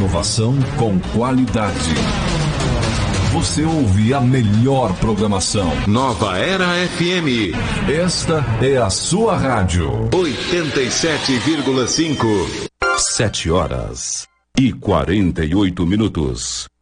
Inovação com qualidade. Você ouve a melhor programação. Nova Era FM. Esta é a sua rádio. 87,5. 7 horas e 48 minutos.